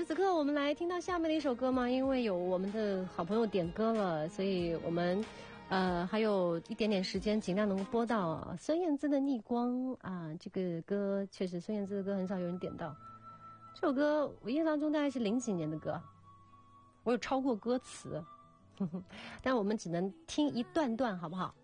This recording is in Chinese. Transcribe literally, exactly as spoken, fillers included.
时此刻我们来听到下面的一首歌吗？因为有我们的好朋友点歌了，所以我们呃还有一点点时间，尽量能够播到孙燕姿的《逆光》啊。这个歌确实，孙燕姿的歌很少有人点到。这首歌我印象中大概是零几年的歌，我有超过歌词，呵呵，但我们只能听一段段，好不好？